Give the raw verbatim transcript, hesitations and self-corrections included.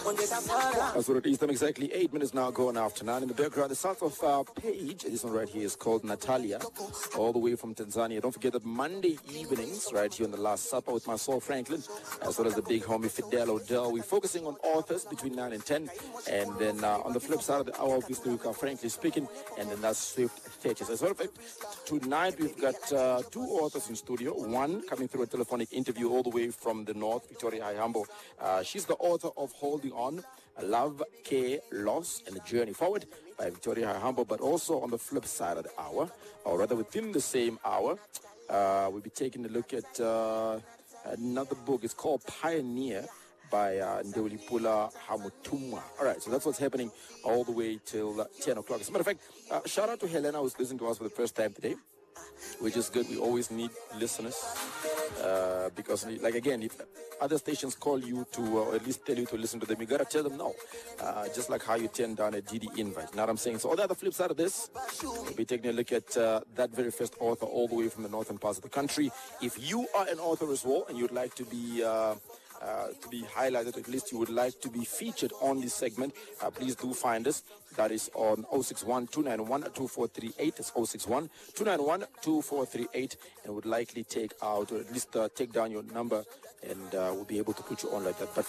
That's what it is. Them exactly eight minutes now going after nine. In the background, the south of uh, Page. This one right here is called Natalia, all the way from Tanzania. Don't forget that Monday evenings, right here on The Last Supper with myself, Franklin, as well as the big homie Fidel Odell. We're focusing on authors between nine and ten. And then uh, on the flip side of the hour, obviously, we've got Frankly Speaking, and then that's Swift Fetches. As well, tonight we've got uh, two authors in studio. One coming through a telephonic interview all the way from the north, Victoria Haihambo. Uh, she's the author of Holding On, Love, Care, Loss, and the Journey Forward by Victoria Haihambo. But also on the flip side of the hour, or rather within the same hour, uh, we'll be taking a look at uh, another book. It's called Pioneer by uh, Ndewelipula Hamutumwa. All right, so that's what's happening all the way till uh, ten o'clock. As a matter of fact, uh, shout out to Helena, who's listening to us for the first time today, which is good. We always need listeners uh, because, like, again, if other stations call you to, uh, or at least tell you to listen to them, you got to tell them no, uh, just like how you turn down a D D invite. You know what I'm saying? So on the other flip side of this, we'll be taking a look at uh, that very first author all the way from the northern parts of the country. If you are an author as well and you'd like to be uh, Uh, to be highlighted, at least you would like to be featured on this segment, uh, please do find us. That is on zero six one, two nine one, two four three eight. It's zero six one, two nine one, two four three eight, and would likely take out, or at least uh, take down your number, and uh, we'll be able to put you on like that. But